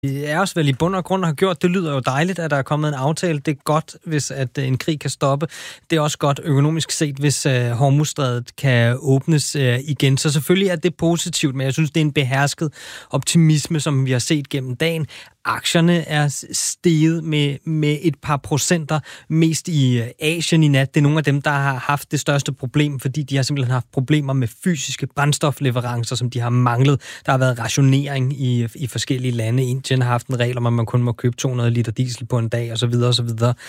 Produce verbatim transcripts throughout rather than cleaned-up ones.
er også vel i bund og grund har gjort. Det lyder jo dejligt, at der er kommet en aftale. Det er godt, hvis at en krig kan stoppe. Det er også godt økonomisk set, hvis uh, Hormuzstrædet kan åbnes uh, igen. Så selvfølgelig er det positivt, men jeg synes, det er en behersket optimisme, som vi har set gennem dagen. Aktierne er steget med, med et par procenter, mest i Asien i nat. Det er nogle af dem, der har haft det største problem, fordi de har simpelthen haft problemer med fysiske brændstofleverancer, som de har manglet. Der har været rationering i, i forskellige lande. Indien har haft en regel om, at man kun må købe to hundrede liter diesel på en dag, osv. osv.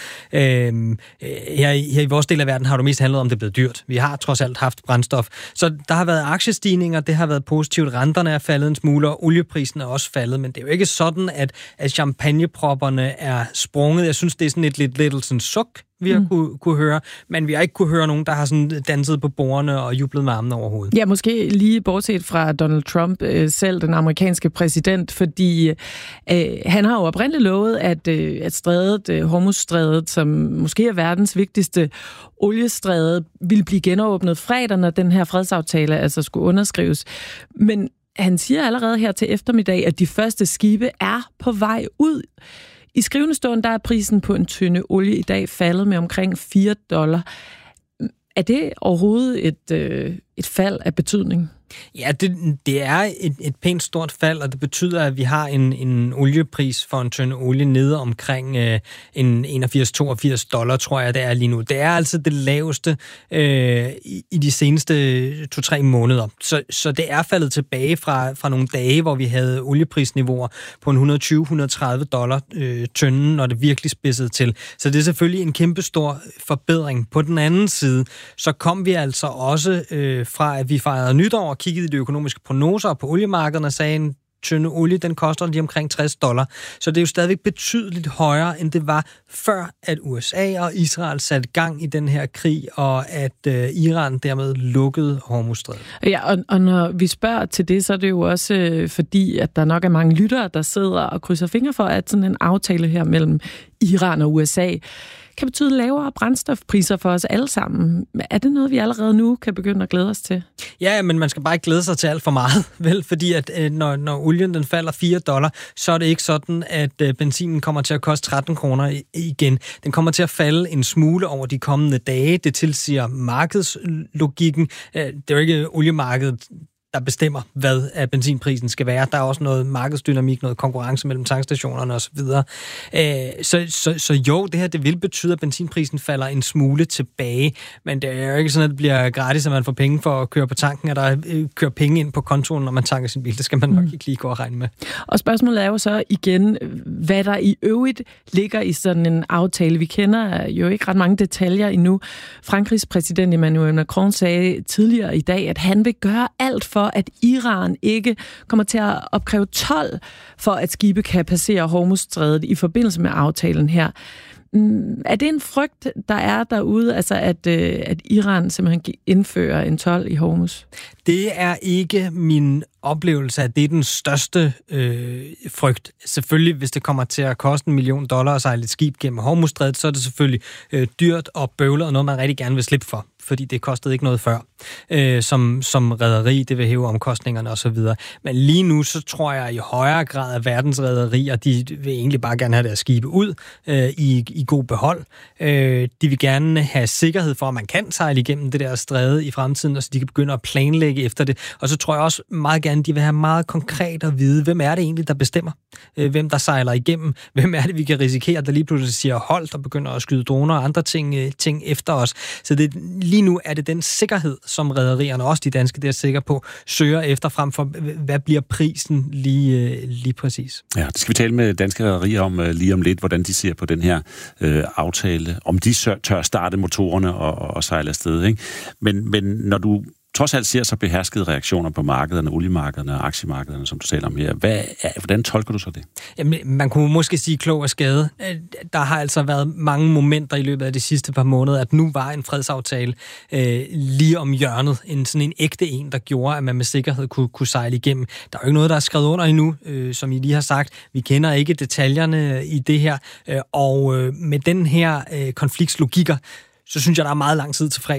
Øhm, her, her i vores del af verden har det mest handlet om, det er blevet dyrt. Vi har trods alt haft brændstof. Så der har været aktiestigninger, det har været positivt. Renterne er faldet en smule, og olieprisen er også faldet, men det er jo ikke sådan, at at champagnepropperne er sprunget. Jeg synes, det er sådan et lidt lidt sådan suk, vi har mm. kunne, kunne høre, men vi har ikke kunne høre nogen, der har sådan danset på bordene og jublet med armene over hovedet. Ja, måske lige bortset fra Donald Trump øh, selv, den amerikanske præsident, fordi øh, han har jo oprindeligt lovet, at, øh, at strædet, øh, Hormuzstrædet, som måske er verdens vigtigste oliestræde, ville blive genåbnet fredag, når den her fredsaftale altså skulle underskrives. Men han siger allerede her til eftermiddag, at de første skibe er på vej ud. I skrivende stund, der er prisen på en tønde olie i dag faldet med omkring fire dollar. Er det overhovedet et, øh, et fald af betydning? Ja, det, det er et, et pænt stort fald, og det betyder, at vi har en, en oliepris for en tønde olie nede omkring øh, en enogfirs til toogfirs dollar, tror jeg, det er lige nu. Det er altså det laveste øh, i, i de seneste to-tre måneder. Så, så det er faldet tilbage fra, fra nogle dage, hvor vi havde olieprisniveauer på en et hundrede og tyve til et hundrede og tredive dollar øh, tønden, når det virkelig spidsede til. Så det er selvfølgelig en kæmpe stor forbedring. På den anden side, så kom vi altså også øh, fra, at vi fejrede nytår og kiggede i de økonomiske prognoser på oliemarkederne og sagde, en tønde olie, den koster lige omkring tres dollar. Så det er jo stadigvæk betydeligt højere, end det var før, at U S A og Israel satte gang i den her krig, og at øh, Iran dermed lukkede Hormuzstrædet. Ja, og, og når vi spørger til det, så er det jo også øh, fordi, at der nok er mange lyttere, der sidder og krydser fingre for, at sådan en aftale her mellem Iran og U S A kan betyde lavere brændstofpriser for os alle sammen. Er det noget, vi allerede nu kan begynde at glæde os til? Ja, men man skal bare ikke glæde sig til alt for meget, vel? Fordi at øh, når, når olien den falder fire dollar, så er det ikke sådan, at øh, benzinen kommer til at koste tretten kroner igen. Den kommer til at falde en smule over de kommende dage. Det tilsiger markedslogikken. Øh, det er jo ikke oliemarkedet, der bestemmer, hvad af benzinprisen skal være. Der er også noget markedsdynamik, noget konkurrence mellem tankstationerne osv. Så, så, så jo, det her det vil betyde, at benzinprisen falder en smule tilbage, men det er jo ikke sådan, at det bliver gratis, at man får penge for at køre på tanken, og der kører penge ind på kontoen, når man tanker sin bil. Det skal man nok ikke lige gå og regne med. Og spørgsmålet er jo så igen, hvad der i øvrigt ligger i sådan en aftale. Vi kender jo ikke ret mange detaljer endnu. Frankrigs præsident Emmanuel Macron sagde tidligere i dag, at han vil gøre alt for at Iran ikke kommer til at opkræve told for, at skibe kan passere Hormuzstrædet i forbindelse med aftalen her. Er det en frygt, der er derude, altså at, at Iran simpelthen indfører en told i Hormuz? Det er ikke min oplevelse, at det er den største øh, frygt. Selvfølgelig, hvis det kommer til at koste en million dollar at sejle et skib gennem Hormuzstrædet, så er det selvfølgelig øh, dyrt og bøvlet og noget, man rigtig gerne vil slippe for, fordi det kostede ikke noget før. Øh, som, som rederi, det vil hæve omkostningerne osv. Men lige nu, så tror jeg i højere grad, at verdens rederier, de vil egentlig bare gerne have deres skibe ud øh, i, i god behold. Øh, de vil gerne have sikkerhed for, at man kan sejle igennem det der stræde i fremtiden, og så de kan begynde at planlægge efter det. Og så tror jeg også meget gerne, de vil have meget konkret at vide, hvem er det egentlig, der bestemmer? Øh, hvem der sejler igennem? Hvem er det, vi kan risikere, der lige pludselig siger hold, og begynder at skyde droner og andre ting, øh, ting efter os? Så det, lige nu er det den sikkerhed, som rederierne, også de danske, der er sikre på, søger efter frem for, hvad bliver prisen lige, lige præcis. Ja, det skal vi tale med danske rederier om lige om lidt, hvordan de ser på den her øh, aftale, om de tør starte motorerne og, og sejle afsted, ikke? Men, men når du trods alt ser så beherskede reaktioner på markederne, oliemarkederne og aktiemarkederne, som du taler om her. Hvad, hvordan tolker du så det? Jamen, man kunne måske sige klog og skade. Der har altså været mange momenter i løbet af de sidste par måneder, at nu var en fredsaftale øh, lige om hjørnet. En, sådan en ægte en, der gjorde, at man med sikkerhed kunne, kunne sejle igennem. Der er jo ikke noget, der er skrevet under endnu, øh, som I lige har sagt. Vi kender ikke detaljerne i det her. Øh, og øh, med den her øh, konfliktslogikker, så synes jeg, der er meget lang tid til fredag.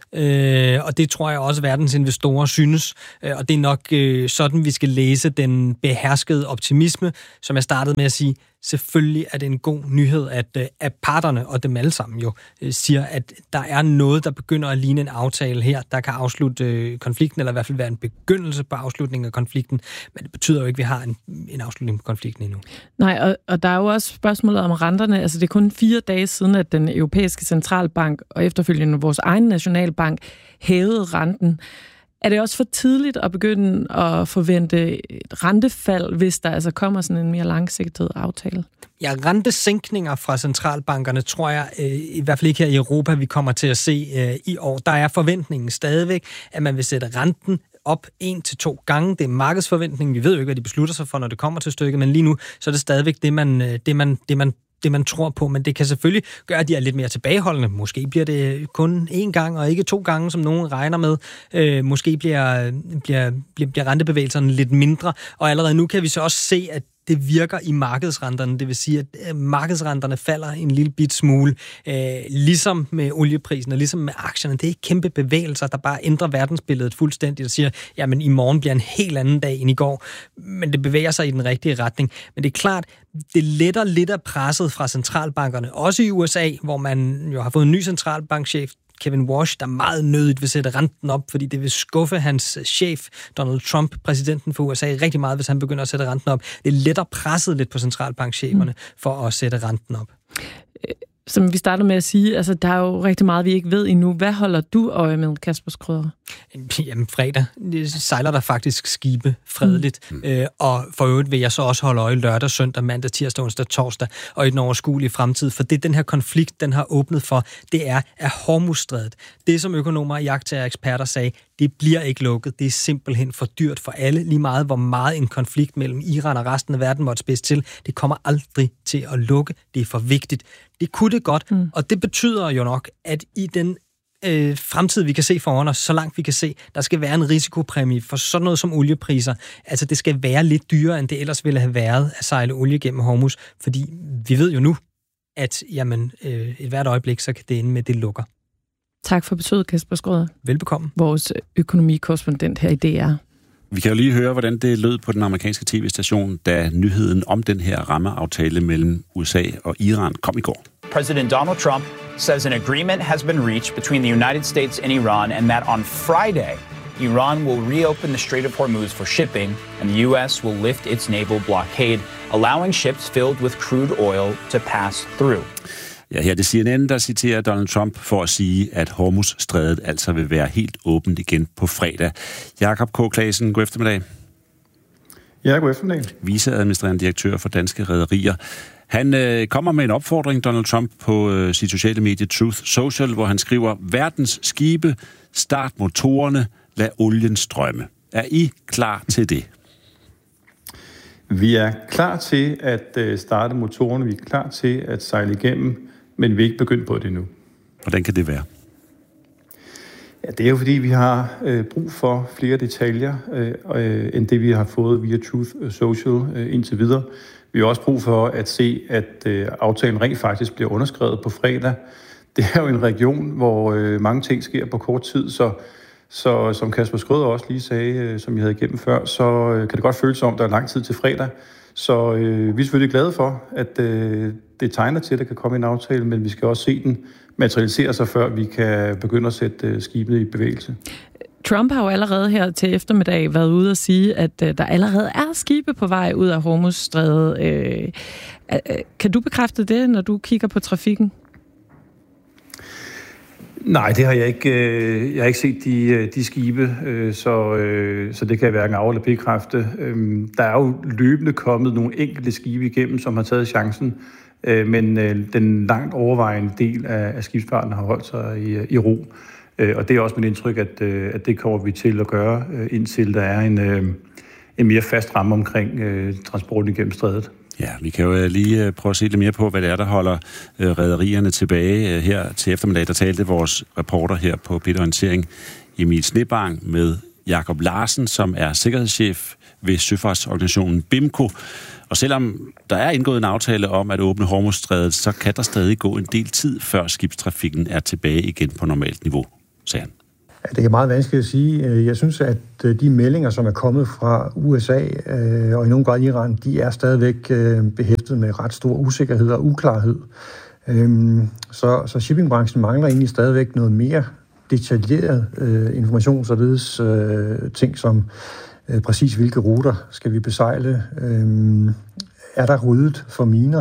øh, og det tror jeg også, verdens investorer synes, øh, og det er nok øh, sådan, vi skal læse den beherskede optimisme, som jeg startede med at sige. Selvfølgelig er det en god nyhed, at, at parterne og dem alle sammen jo siger, at der er noget, der begynder at ligne en aftale her, der kan afslutte konflikten, eller i hvert fald være en begyndelse på afslutningen af konflikten. Men det betyder jo ikke, at vi har en, en afslutning på konflikten endnu. Nej, og, og der er jo også spørgsmålet om renterne. Altså det er kun fire dage siden, at den europæiske centralbank og efterfølgende vores egen nationalbank hævede renten. Er det også for tidligt at begynde at forvente et rentefald, hvis der altså kommer sådan en mere langsigtet aftale? Ja, rentesænkninger fra centralbankerne tror jeg øh, i hvert fald ikke her i Europa, vi kommer til at se øh, i år. Der er forventningen stadigvæk, at man vil sætte renten op en til to gange. Det er markedsforventningen. Vi ved jo ikke, hvad de beslutter sig for, når det kommer til stykket, men lige nu så er det stadigvæk det, man, det, man, det, man det, man tror på, men det kan selvfølgelig gøre, at de er lidt mere tilbageholdende. Måske bliver det kun én gang, og ikke to gange, som nogen regner med. Øh, måske bliver, bliver, bliver, bliver rentebevægelserne lidt mindre, og allerede nu kan vi så også se, at det virker i markedsrenterne. Det vil sige, at markedsrenterne falder en lille bit smule. Øh, ligesom med olieprisen og ligesom med aktierne. Det er kæmpe bevægelser, der bare ændrer verdensbilledet fuldstændigt og siger, jamen i morgen bliver en helt anden dag end i går. Men det bevæger sig i den rigtige retning. Men det er klart, det letter lidt af presset fra centralbankerne. Også i U S A, hvor man jo har fået en ny centralbankchef, Kevin Warsh, der meget nødigt vil sætte renten op, fordi det vil skuffe hans chef, Donald Trump, præsidenten for U S A, rigtig meget, hvis han begynder at sætte renten op. Det letter presset lidt på centralbankcheferne mm. for at sætte renten op. Som vi startede med at sige, altså der er jo rigtig meget, vi ikke ved endnu. Hvad holder du øje med, Kasper Schrøder? Jamen fredag sejler der faktisk skibe fredeligt, mm. øh, og for øvrigt vil jeg så også holde øje lørdag, søndag, mandag, tirsdag, onsdag, torsdag, og i den overskuelige fremtid, for det den her konflikt, den har åbnet for, det er af Hormuzstrædet. Det som økonomer, jagttager og eksperter sagde, det bliver ikke lukket, det er simpelthen for dyrt for alle, lige meget hvor meget en konflikt mellem Iran og resten af verden måtte spidse til, det kommer aldrig til at lukke, det er for vigtigt. Det kunne det godt, mm. og det betyder jo nok, at i den øh, fremtid, vi kan se foran os, så langt vi kan se, der skal være en risikopræmie for sådan noget som oliepriser. Altså, det skal være lidt dyrere, end det ellers ville have været at sejle olie gennem Hormuz, fordi vi ved jo nu, at jamen, øh, et hvert øjeblik, så kan det ende med, det lukker. Tak for besøget, Kasper Schrøder. Velbekomme. Vores økonomikorrespondent her i D R. Vi kan jo lige høre, hvordan det lød på den amerikanske tv-station, da nyheden om den her rammeaftale mellem U S A og Iran kom i går. President Donald Trump says an agreement has been reached between the United States and Iran, and that on Friday, Iran will reopen the Strait of Hormuz for shipping, and the U S will lift its naval blockade, allowing ships filled with crude oil to pass through. Ja, her er det C N N, der citerer Donald Trump for at sige, at Hormuzstrædet altså vil være helt åbent igen på fredag. Jakob K. Claesen, god eftermiddag. Ja, god eftermiddag. Viceadministrerende direktør for Danske Rederier. Han øh, kommer med en opfordring, Donald Trump, på øh, sit sociale medie Truth Social, hvor han skriver, verdens skibe, start motorerne, lad olien strømme. Er I klar til det? Vi er klar til at starte motorerne, vi er klar til at sejle igennem, men vi er ikke begyndt på det endnu. Hvordan kan det være? Ja, det er jo fordi, vi har øh, brug for flere detaljer, øh, end det vi har fået via Truth Social øh, indtil videre. Vi har også brug for at se, at øh, aftalen rent faktisk bliver underskrevet på fredag. Det er jo en region, hvor øh, mange ting sker på kort tid, så Så som Kasper Schrøder også lige sagde, som jeg havde igennem før, så kan det godt føles som, der er lang tid til fredag. Så øh, vi er selvfølgelig glade for, at øh, det tegner til, at der kan komme en aftale, men vi skal også se den materialisere sig, før vi kan begynde at sætte øh, skibene i bevægelse. Trump har jo allerede her til eftermiddag været ude og sige, at øh, der allerede er skibe på vej ud af Hormuzstrædet. Øh, øh, kan du bekræfte det, når du kigger på trafikken? Nej, det har jeg ikke. Jeg har ikke set de, de skibe, så, så det kan jeg hverken af- eller bekræfte. Der er jo løbende kommet nogle enkelte skibe igennem, som har taget chancen, men den langt overvejende del af skibsfarten har holdt sig i, i ro. Og det er også mit indtryk, at, at det kommer vi til at gøre, indtil der er en, en mere fast ramme omkring transporten igennem strædet. Ja, vi kan jo lige prøve at se lidt mere på, hvad det er, der holder rederierne tilbage. Her til eftermiddag, der talte vores reporter her på P et Orientering, Emil Snebang, med Jakob Larsen, som er sikkerhedschef ved søfartsorganisationen BIMCO. Og selvom der er indgået en aftale om at åbne Hormuzstrædet, så kan der stadig gå en del tid, før skibstrafikken er tilbage igen på normalt niveau, sagde han. Det er meget vanskeligt at sige. Jeg synes, at de meldinger, som er kommet fra U S A og i nogen grad Iran, de er stadigvæk behæftet med ret stor usikkerhed og uklarhed. Så, så shippingbranchen mangler egentlig stadigvæk noget mere detaljeret information, således ting som præcis hvilke ruter skal vi besejle, er der ryddet for miner,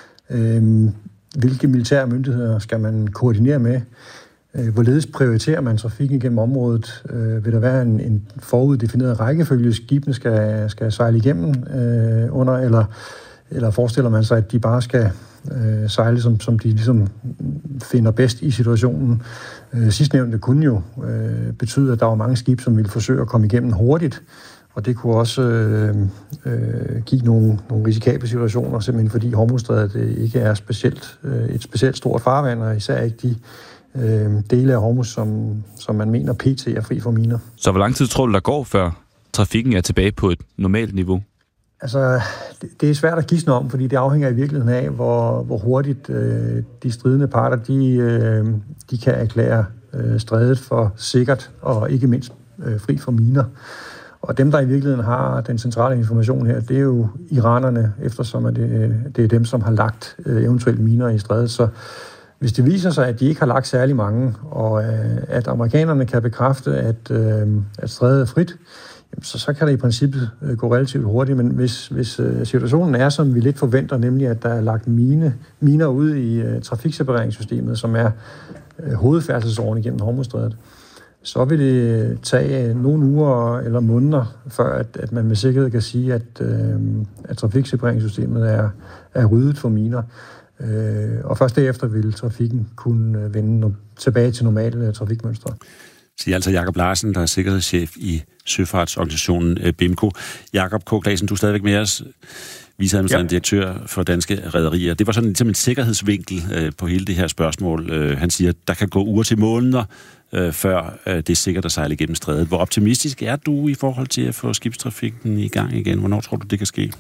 hvilke militære myndigheder skal man koordinere med, hvorledes prioriterer man trafikken gennem området? Øh, vil der være en, en foruddefineret rækkefølge, skibene skal, skal sejle igennem øh, under, eller, eller forestiller man sig, at de bare skal øh, sejle, som, som de ligesom finder bedst i situationen? Øh, sidstnævnte kunne jo øh, betyde, at der var mange skibe, som ville forsøge at komme igennem hurtigt, og det kunne også øh, øh, give nogle, nogle risikable situationer, simpelthen fordi Hormuzstrædet ikke er specielt, øh, et specielt stort farvand, og især ikke de dele af Hormuz, som, som man mener P T er fri for miner. Så hvor lang tid tror du, der går, før trafikken er tilbage på et normalt niveau? Altså, det, det er svært at gisne om, fordi det afhænger i virkeligheden af, hvor, hvor hurtigt øh, de stridende parter, de, øh, de kan erklære øh, strædet for sikkert, og ikke mindst øh, fri for miner. Og dem, der i virkeligheden har den centrale information her, det er jo iranerne, eftersom at det, det er dem, som har lagt øh, eventuelt miner i strædet. Så hvis det viser sig, at de ikke har lagt særlig mange, og øh, at amerikanerne kan bekræfte, at, øh, at strædet er frit, jamen, så, så kan det i princippet øh, gå relativt hurtigt. Men hvis, hvis øh, situationen er, som vi lidt forventer, nemlig at der er lagt mine, miner ud i øh, trafiksepareringssystemet, som er øh, hovedfærdselsåren igennem Hormuzstrædet, så vil det tage nogle uger eller måneder, før at, at man med sikkerhed kan sige, at, øh, at trafiksepareringssystemet er, er ryddet for miner. Øh, og først derefter vil trafikken kunne vende tilbage til normale trafikmønstre. Siger altså Jakob Larsen, der er sikkerhedschef i søfartsorganisationen BIMCO. Jakob K. Claessen, du er stadigvæk med os, viceadministrerende ja. direktør for Danske Rederier. Det var sådan ligesom en sikkerhedsvinkel øh, på hele det her spørgsmål. Øh, han siger, at der kan gå uger til måneder, øh, før øh, det er sikkert at sejle igennem strædet. Hvor optimistisk er du i forhold til at få skibstrafikken i gang igen? Hvornår tror du, det kan ske?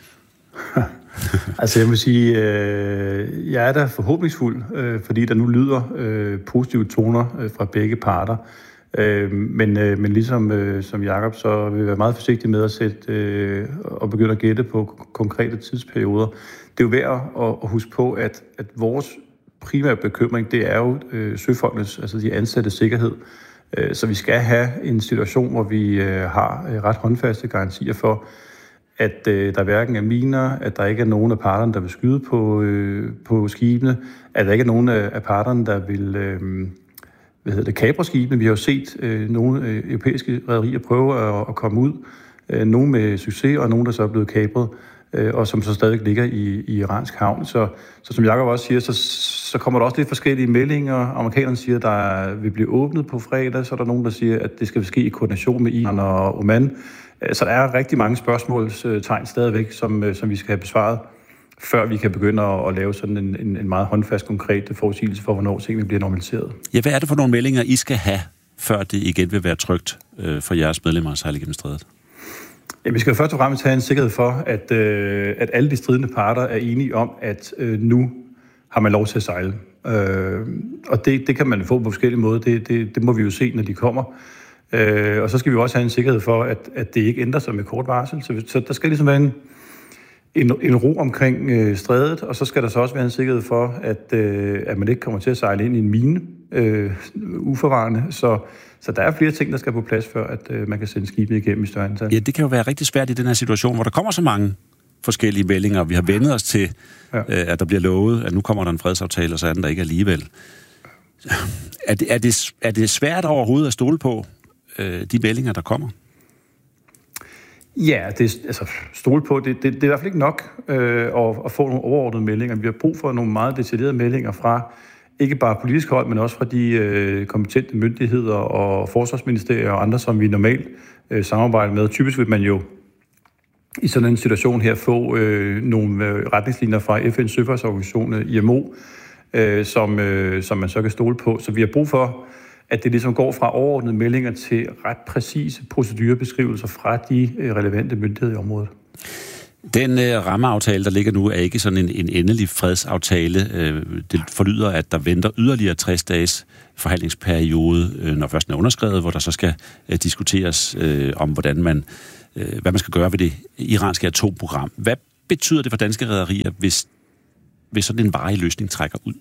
Altså jeg vil sige, øh, jeg er da forhåbningsfuld, øh, fordi der nu lyder øh, positive toner øh, fra begge parter. Øh, men, øh, men ligesom øh, som Jakob, så vil jeg være meget forsigtig med at sætte øh, og begynde at gætte på konkrete tidsperioder. Det er jo værd at, at huske på, at, at vores primære bekymring, det er jo øh, søfolkenes, altså de ansatte sikkerhed. Øh, så vi skal have en situation, hvor vi øh, har øh, ret håndfaste garantier for, at øh, der hverken er miner, at der ikke er nogen af parterne, der vil skyde på, øh, på skibene, at der ikke er nogen af, af parterne, der vil øh, hvad hedder det, kapre skibene. Vi har jo set øh, nogle øh, europæiske rederier prøve at, at komme ud, øh, nogle med succes, og nogle, der så er blevet kapret, øh, og som så stadig ligger i, i iransk havn. Så, så som Jakob også siger, så, så kommer der også lidt forskellige meldinger. Amerikanerne siger, at der vil blive åbnet på fredag, så er der nogen, der siger, at det skal ske i koordination med Iran og Oman. Så der er rigtig mange spørgsmålstegn stadigvæk, som, som vi skal have besvaret, før vi kan begynde at, at lave sådan en, en, en meget håndfast, konkret forudsigelse for, hvornår tingene bliver normaliseret. Ja, hvad er det for nogle meldinger, I skal have, før det igen vil være trygt øh, for jeres medlemmer at sejle igennem strædet? Ja, vi skal først og fremmest have en sikkerhed for, at, øh, at alle de stridende parter er enige om, at øh, nu har man lov til at sejle. Øh, og det, det kan man få på forskellige måder. Det, det, det må vi jo se, når de kommer. Øh, og så skal vi også have en sikkerhed for, at, at det ikke ændrer sig med kort varsel. Så, så der skal ligesom være en, en, en ro omkring øh, strædet, og så skal der så også være en sikkerhed for, at, øh, at man ikke kommer til at sejle ind i en mine øh, uforvarende. Så, så der er flere ting, der skal på plads, før at øh, man kan sende skibene igennem i større antal. Ja, det kan jo være rigtig svært i den her situation, hvor der kommer så mange forskellige meldinger. Vi har vendt os til, ja. øh, at der bliver lovet, at nu kommer der en fredsaftale, og så er den der ikke alligevel. Er det, er det, er det svært overhovedet at stole på de meldinger, der kommer? Ja, det er, altså stole på, det, det, det er i hvert fald ikke nok øh, at, at få nogle overordnede meldinger. Vi har brug for nogle meget detaljerede meldinger fra, ikke bare politisk hold, men også fra de øh, kompetente myndigheder og forsvarsministerier og andre, som vi normalt øh, samarbejder med. Typisk vil man jo i sådan en situation her få øh, nogle retningslinjer fra F N's søfartsorganisation, I M O, øh, som, øh, som man så kan stole på. Så vi har brug for, at det ligesom går fra overordnede meldinger til ret præcise procedurebeskrivelser fra de relevante myndigheder i området. Den øh, rammeaftale, der ligger nu, er ikke sådan en, en endelig fredsaftale. Øh, det forlyder, at der venter yderligere tres dages forhandlingsperiode, øh, når først den er underskrevet, hvor der så skal øh, diskuteres øh, om, hvordan man, øh, hvad man skal gøre ved det iranske atomprogram. Hvad betyder det for danske rederier, hvis, hvis sådan en varig løsning trækker ud?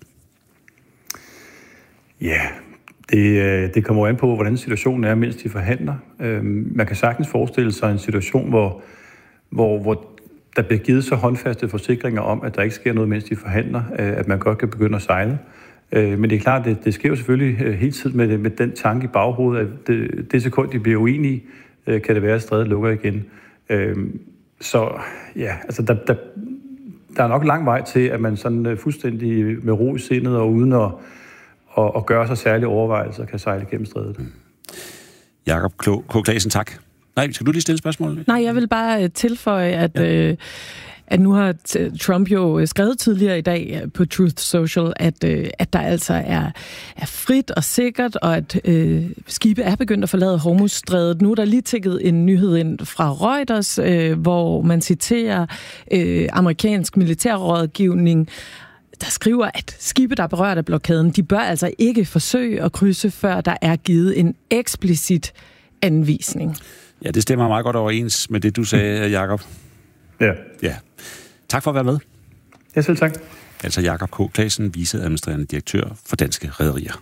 Ja, det, det kommer an på, hvordan situationen er, mens de forhandler. Man kan sagtens forestille sig en situation, hvor, hvor, hvor der bliver givet så håndfaste forsikringer om, at der ikke sker noget, mens de forhandler, at man godt kan begynde at sejle. Men det er klart, det, det sker jo selvfølgelig hele tiden med, med den tanke i baghovedet, at det, det sekund, de bliver uenige, kan det være, at strædet lukker igen. Så ja, altså der, der, der er nok lang vej til, at man sådan fuldstændig med ro i sindet og uden at, at, at gøre sig særlige overvejelser, kan sejle gennem strædet. Mm. Jakob K. Claessen, tak. Nej, skal du lige stille spørgsmål? Nej, jeg vil bare tilføje, at, ja. øh, at nu har Trump jo skrevet tidligere i dag på Truth Social, at, øh, at der altså er, er frit og sikkert, og at øh, skibe er begyndt at forlade Hormuzstrædet. Nu er der lige tækket en nyhed ind fra Reuters, øh, hvor man citerer øh, amerikansk militærrådgivning, der skriver, at skibe, der er berørt af blokaden, de bør altså ikke forsøge at krydse, før der er givet en eksplicit anvisning. Ja, det stemmer meget godt overens med det, du sagde, Jakob. Ja. Ja. Tak for at være med. Ja, selv tak. Altså Jakob K. Claessen, viceadministrerende direktør for Danske Rederier.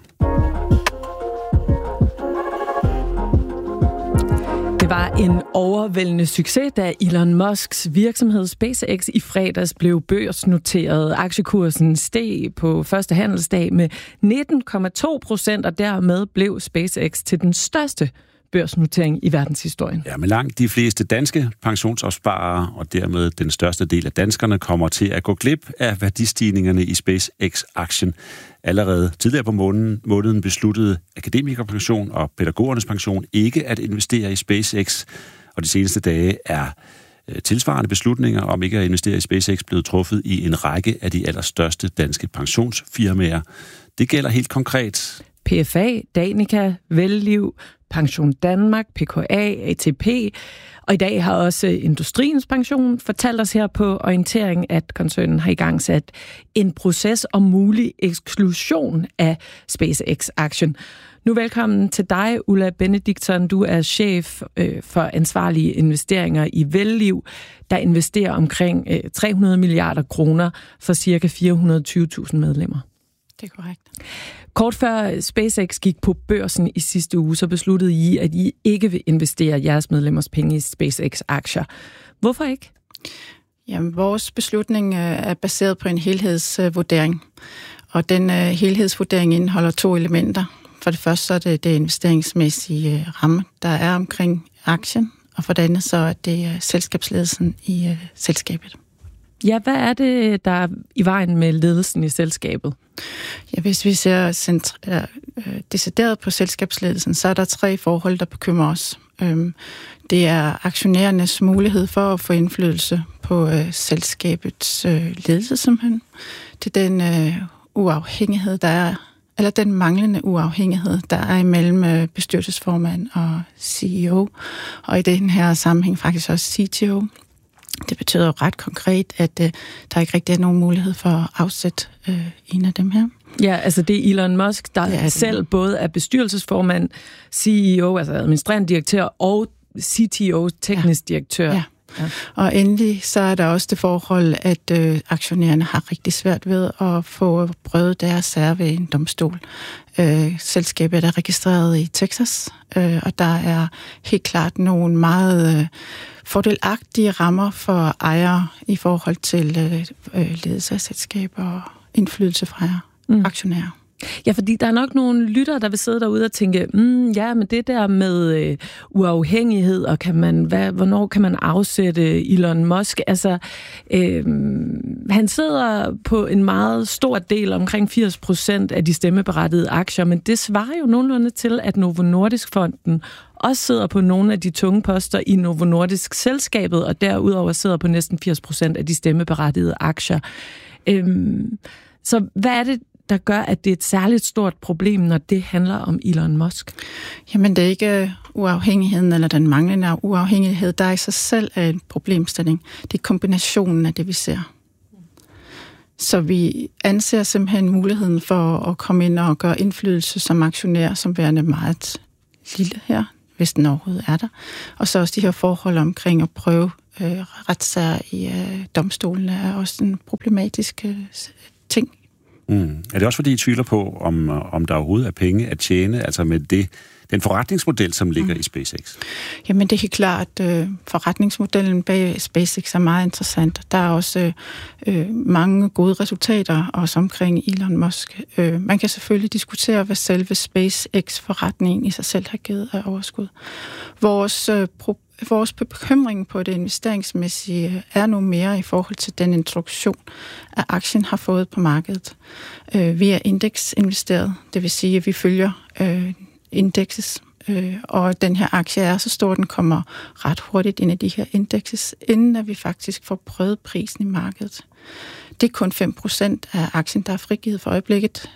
Det var en overvældende succes, da Elon Musks virksomhed SpaceX i fredags blev børsnoteret. Aktiekursen steg på første handelsdag med nitten komma to procent, og dermed blev SpaceX til den største børsnotering i verdenshistorien. Ja, men langt de fleste danske pensionsopsparere, og dermed den største del af danskerne, kommer til at gå glip af værdistigningerne i SpaceX-aktien. Allerede tidligere på måneden, måneden besluttede Akademikerpension og Pædagogernes Pension ikke at investere i SpaceX, og de seneste dage er tilsvarende beslutninger om ikke at investere i SpaceX blevet truffet i en række af de allerstørste danske pensionsfirmaer. Det gælder helt konkret P F A, Danica, Velliv, Pension Danmark, P K A, A T P, og i dag har også Industriens Pension fortalt os her på orientering, at koncernen har igangsat en proces om mulig eksklusion af SpaceX-aktien. Nu velkommen til dig, Ulla Benediktsson. Du er chef øh, for ansvarlige investeringer i Velliv, der investerer omkring øh, tre hundrede milliarder kroner for ca. fire hundrede og tyve tusind medlemmer. Det er korrekt. Kort før SpaceX gik på børsen i sidste uge, så besluttede I, at I ikke vil investere jeres medlemmers penge i SpaceX-aktier. Hvorfor ikke? Jamen, vores beslutning er baseret på en helhedsvurdering, og den helhedsvurdering indeholder to elementer. For det første så er det det investeringsmæssige ramme, der er omkring aktien, og for det andet så er det selskabsledelsen i uh, selskabet. Ja, hvad er det, der er i vejen med ledelsen i selskabet? Ja, hvis vi ser centra- øh, decideret på selskabsledelsen, så er der tre forhold, der bekymrer os. Øhm, det er aktionærernes mulighed for at få indflydelse på øh, selskabets øh, ledelse, simpelthen. Det er den øh, uafhængighed, der er, eller den manglende uafhængighed, der er imellem øh, bestyrelsesformand og C E O, og i den her sammenhæng faktisk også C T O. Det betyder jo ret konkret, at øh, der ikke rigtig er nogen mulighed for at afsætte øh, en af dem her. Ja, altså det er Elon Musk, der ja, selv det. både er bestyrelsesformand, C E O, altså administrerende direktør, og C T O, teknisk ja. direktør. Ja. Ja. Og endelig så er der også det forhold, at øh, aktionærerne har rigtig svært ved at få prøvet deres sager ved en domstol. Øh, selskabet er registreret i Texas, øh, og der er helt klart nogle meget øh, fordelagtige rammer for ejere i forhold til øh, ledelse af selskaber og indflydelse fra mm. aktionærer. Ja, fordi der er nok nogle lyttere, der vil sidde derude og tænke, mm, ja, men det der med øh, uafhængighed, og kan man, hvad, hvornår kan man afsætte Elon Musk? Altså, øh, han sidder på en meget stor del, omkring firs procent af de stemmeberettigede aktier, men det svarer jo nogenlunde til, at Novo Nordisk-fonden også sidder på nogle af de tunge poster i Novo Nordisk-selskabet, og derudover sidder på næsten firs procent af de stemmeberettigede aktier. Øh, så hvad er det, der gør, at det er et særligt stort problem, når det handler om Elon Musk? Jamen, det er ikke uafhængigheden eller den manglende uafhængighed, der i sig selv er en problemstilling. Det er kombinationen af det, vi ser. Så vi anser simpelthen muligheden for at komme ind og gøre indflydelse som aktionær, som værende meget lille her, hvis den overhovedet er der. Og så også de her forhold omkring at prøve øh, retssager i øh, domstolene er også en problematisk øh, ting. Mm. Er det også fordi, I tvivler på, om, om der overhovedet er penge at tjene, altså med det, den forretningsmodel, som ligger mm. i SpaceX? Jamen, det er helt klart, at øh, forretningsmodellen bag SpaceX er meget interessant. Der er også øh, mange gode resultater, også omkring Elon Musk. Øh, man kan selvfølgelig diskutere, hvad selve SpaceX-forretningen i sig selv har givet af overskud. Vores øh, pro- Vores bekymring på det investeringsmæssige er nu mere i forhold til den introduktion, at aktien har fået på markedet. Vi er indeksinvesteret, det vil sige, at vi følger øh, indekses, øh, og den her aktie er så stor, den kommer ret hurtigt ind i de her indekses, inden at vi faktisk får prøvet prisen i markedet. Det er kun fem procent af aktien, der er frigivet for øjeblikket.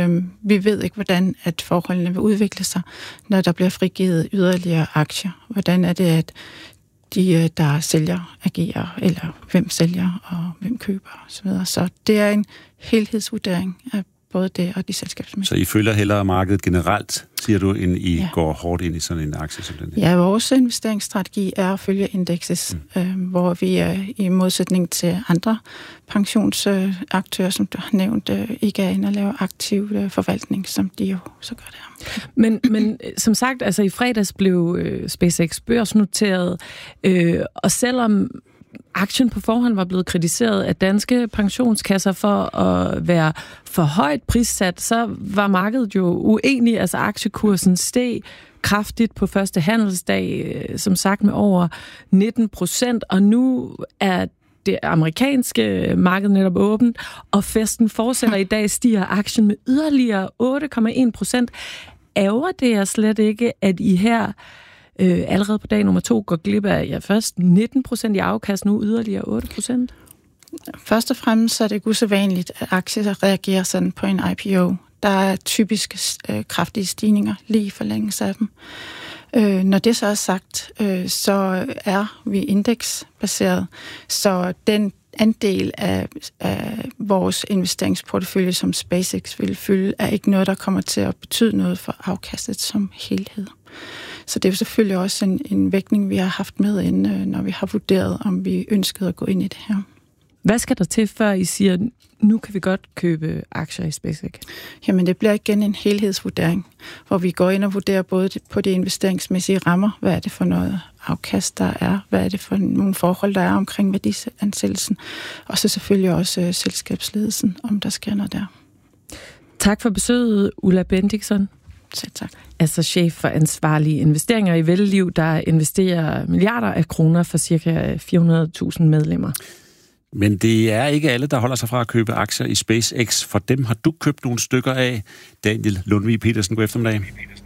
Vi ved ikke, hvordan at forholdene vil udvikle sig, når der bliver frigivet yderligere aktier. Hvordan er det, at de, der sælger, agerer, eller hvem sælger og hvem køber osv. Så det er en helhedsvurdering af både det og de selskabsmæssige. Så I følger hellere markedet generelt, siger du, end I ja. går hårdt ind i sådan en aktie som den her? Ja, vores investeringsstrategi er at følge indekses, mm. øh, hvor vi er i modsætning til andre pensionsaktører, som du har nævnt, øh, ikke er inde og lave aktiv øh, forvaltning, som de jo så gør det. Men, men som sagt, altså i fredags blev øh, SpaceX børsnoteret, øh, og selvom aktien på forhånd var blevet kritiseret af danske pensionskasser for at være for højt prissat, så var markedet jo uenig. Altså aktiekursen steg kraftigt på første handelsdag, som sagt med over nitten procent, og nu er det amerikanske marked netop åbent, og festen fortsætter. I dag stiger aktien med yderligere otte komma en procent. Ærger det jer slet ikke, at I her Øh, allerede på dag nummer to går glip af ja, først nitten procent i afkast, nu yderligere otte procent? Først og fremmest er det ikke usædvanligt, at aktier reagerer sådan på en I P O. Der er typisk øh, kraftige stigninger lige i forlængelse af dem. Øh, når det så er sagt, øh, så er vi indeksbaseret, så den andel af, af vores investeringsportefølje, som SpaceX vil fylde, er ikke noget, der kommer til at betyde noget for afkastet som helhed. Så det er jo selvfølgelig også en, en vægtning, vi har haft med inde, når vi har vurderet, om vi ønskede at gå ind i det her. Hvad skal der til, før I siger, nu kan vi godt købe aktier i SpaceX? Jamen, det bliver igen en helhedsvurdering, hvor vi går ind og vurderer både på de investeringsmæssige rammer, hvad er det for noget afkast, der er, hvad er det for nogle forhold, der er omkring værdiansættelsen, og så selvfølgelig også øh, selskabsledelsen, om der sker noget der. Tak for besøget, Ulla Bendixen. Selv tak. Altså chef for ansvarlige investeringer i Velleliv, der investerer milliarder af kroner for cirka fire hundrede tusind medlemmer. Men det er ikke alle, der holder sig fra at købe aktier i SpaceX. For dem har du købt nogle stykker af. Daniel Lundvig Petersen, god eftermiddag.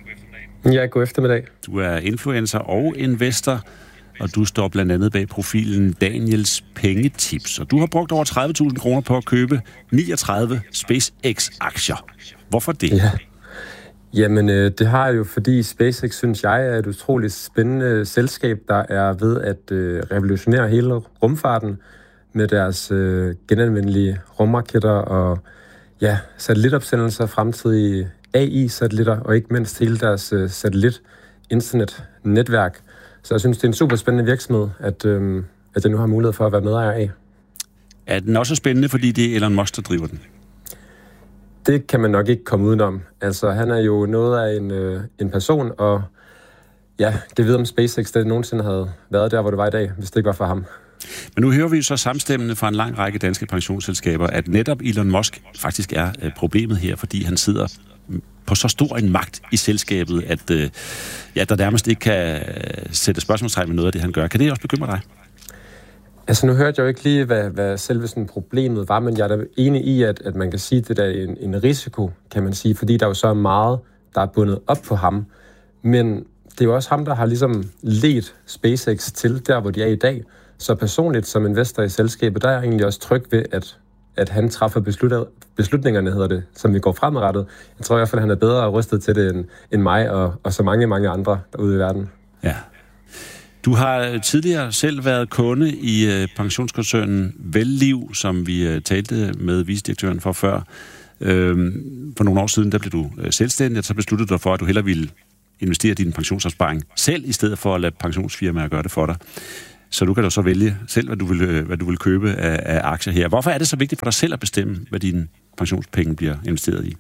Ja, god eftermiddag. Du er influencer og investor, og du står blandt andet bag profilen Daniels Pengetips. Og du har brugt over tredive tusind kroner på at købe niogtredive SpaceX-aktier. Hvorfor det? Ja. Jamen, det har jo, fordi SpaceX, synes jeg, er et utroligt spændende selskab, der er ved at øh, revolutionere hele rumfarten med deres øh, genanvendelige rumraketter og ja, satellitopsendelser, fremtidige A I-satellitter og ikke mindst hele deres øh, satellit-internet-netværk. Så jeg synes, det er en super spændende virksomhed, at, øh, at jeg nu har mulighed for at være medejer af. Er den også spændende, fordi det er Elon Musk, der driver den? Det kan man nok ikke komme udenom. Altså, han er jo noget af en, øh, en person, og ja, det ved om SpaceX, det nogensinde havde været der, hvor det var i dag, hvis det ikke var for ham. Men nu hører vi jo så samstemmende fra en lang række danske pensionsselskaber, at netop Elon Musk faktisk er øh, problemet her, fordi han sidder på så stor en magt i selskabet, at øh, ja, der nærmest ikke kan øh, sætte spørgsmålstegn med noget af det, han gør. Kan det også bekymre dig? Altså, nu hørte jeg jo ikke lige, hvad, hvad selve sådan problemet var, men jeg er da enig i, at, at man kan sige, at det er en, en risiko, kan man sige, fordi der er jo så meget, der er bundet op på ham. Men det er jo også ham, der har ligesom ledt SpaceX til der, hvor de er i dag. Så personligt som investor i selskabet, der er jeg egentlig også tryg ved, at, at han træffer beslutningerne, hedder det, som vi går fremadrettet. Jeg tror i hvert fald, at han er bedre rustet til det end, end mig og, og så mange, mange andre derude i verden. Ja. Du har tidligere selv været kunde i øh, pensionskoncernen Velliv, som vi øh, talte med vicedirektøren for før. Øh, for nogle år siden, der blev du øh, selvstændig, og så besluttede du dig for, at du hellere ville investere din pensionsopsparing selv, i stedet for at lade pensionsfirmaer gøre det for dig. Så du kan da så vælge selv, hvad du vil, hvad du vil købe af, af aktier her. Hvorfor er det så vigtigt for dig selv at bestemme, hvad dine pensionspenge bliver investeret i?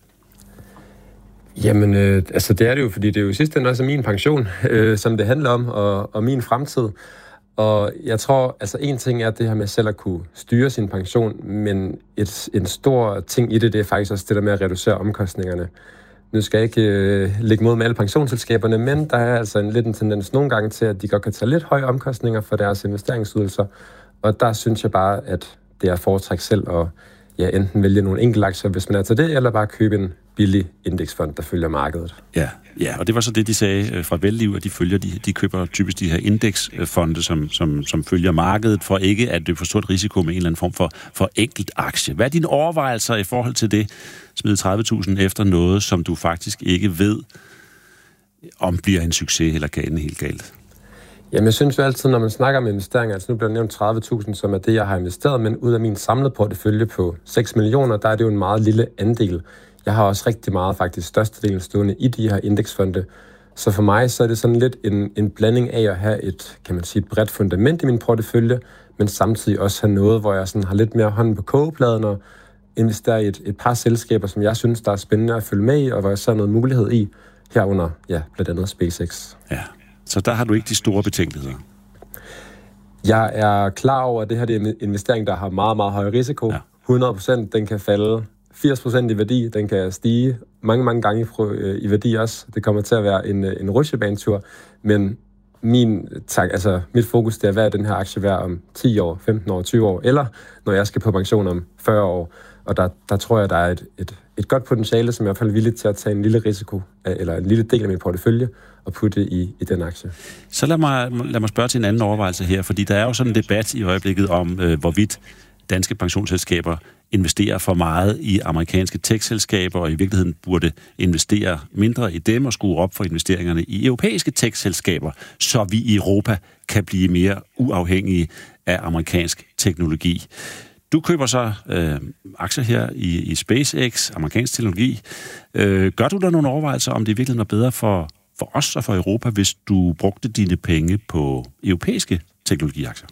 Jamen, øh, altså det er det jo, fordi det er jo i sidste ende også min pension, øh, som det handler om, og, og min fremtid. Og jeg tror, altså en ting er det her med selv at kunne styre sin pension, men et, en stor ting i det, det er faktisk også det der med at reducere omkostningerne. Nu skal jeg ikke øh, lægge mod med alle pensionsselskaberne, men der er altså en lidt en tendens nogle gange til, at de godt kan tage lidt høje omkostninger for deres investeringsydelser. Og der synes jeg bare, at det er foretræk selv at ja, enten vælge nogle enkeltaktier, hvis man er til det, eller bare købe en billig indeksfond, der følger markedet. Ja, ja, og det var så det, de sagde fra Velliv, at de følger, de, de køber typisk de her indeksfonde, som, som, som følger markedet, for ikke at det får stort risiko med en eller anden form for, for enkelt aktie. Hvad er dine overvejelser i forhold til det? Smide tredive tusind efter noget, som du faktisk ikke ved, om bliver en succes eller kan ende helt galt? Jamen, jeg synes jo altid, når man snakker om investeringer, altså nu bliver nævnt tredive tusind, som er det, jeg har investeret, men ud af min samlede portefølje på seks millioner, der er det jo en meget lille andel. Jeg har også rigtig meget, faktisk størstedelen stående i de her indeksfonde. Så for mig så er det sådan lidt en, en blanding af at have et, kan man sige, et bredt fundament i min portefølje, men samtidig også have noget, hvor jeg sådan har lidt mere hånden på kogepladen og investerer i et, et par selskaber, som jeg synes, der er spændende at følge med i, og hvor jeg ser noget mulighed i, herunder, ja, blandt andet SpaceX. Ja, så der har du ikke de store betænkeligheder? Jeg er klar over, at det her det er en investering, der har meget, meget høj risiko. Ja. hundrede procent, den kan falde firs procent i værdi, den kan stige mange, mange gange i, i værdi også. Det kommer til at være en, en rutsjebanetur, men min, tak, altså, mit fokus det er, hvad er den her aktie værd om ti år, femten år, tyve år, eller når jeg skal på pension om fyrre år. Og der, der tror jeg, der er et, et, et godt potentiale, som jeg er i hvert fald villig til at tage en lille risiko, eller en lille del af min portefølje, og putte i, i den aktie. Så lad mig, lad mig spørge til en anden overvejelse her, fordi der er jo sådan en debat i øjeblikket om, øh, hvorvidt danske pensionsselskaber investerer for meget i amerikanske tech-selskaber, og i virkeligheden burde investere mindre i dem og skrue op for investeringerne i europæiske tech-selskaber, så vi i Europa kan blive mere uafhængige af amerikansk teknologi. Du køber så øh, aktier her i, i SpaceX, amerikansk teknologi. Øh, gør du der nogle overvejelser om, det i virkeligheden er bedre for, for os og for Europa, hvis du brugte dine penge på europæiske teknologiaktier?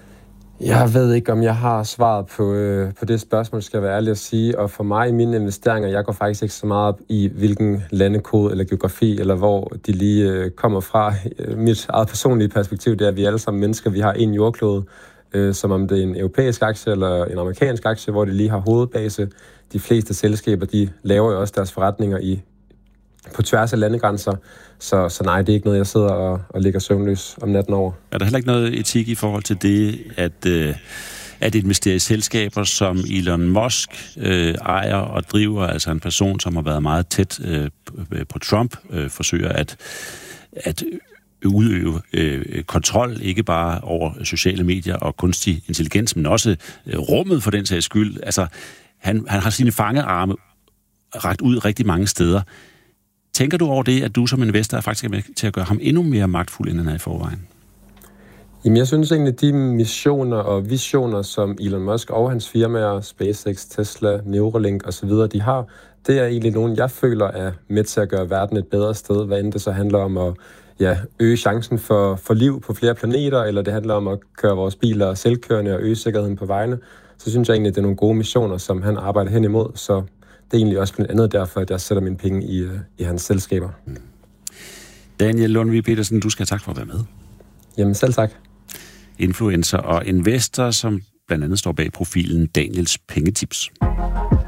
Jeg ved ikke, om jeg har svaret på, øh, på det spørgsmål, skal jeg være ærlig at sige. Og for mig i mine investeringer, jeg går faktisk ikke så meget op i, hvilken landekode eller geografi, eller hvor de lige øh, kommer fra. Mit eget personlige perspektiv, det er, at vi alle sammen mennesker, vi har en jordklode, øh, som om det er en europæisk aktie eller en amerikansk aktie, hvor de lige har hovedbase. De fleste selskaber, de laver jo også deres forretninger i på tværs af landegrænser. Så, så nej, det er ikke noget, jeg sidder og, og ligger søvnløs om natten over. Er der heller ikke noget etik i forhold til det, at, øh, at investere i selskaber, som Elon Musk øh, ejer og driver, altså en person, som har været meget tæt øh, på Trump, øh, forsøger at, at udøve øh, kontrol, ikke bare over sociale medier og kunstig intelligens, men også øh, rummet for den sags skyld. Altså, han, han har sine fangearme rakt ud rigtig mange steder. Tænker du over det, at du som investor faktisk er med til at gøre ham endnu mere magtfuld, end han er i forvejen? Jamen, jeg synes egentlig, at de missioner og visioner, som Elon Musk og hans firmaer, SpaceX, Tesla, Neuralink osv., de har, det er egentlig nogen, jeg føler er med til at gøre verden et bedre sted, hvad end det så handler om at ja, øge chancen for, for liv på flere planeter, eller det handler om at køre vores biler selvkørende og øge sikkerheden på vejene. Så synes jeg egentlig, at det er nogle gode missioner, som han arbejder hen imod, så det er egentlig også blandt andet derfor, at jeg sætter mine penge i, i hans selskaber. Daniel Lundvig Petersen, du skal have tak for at være med. Jamen selv tak. Influencer og investor, som blandt andet står bag profilen Daniels Pengetips.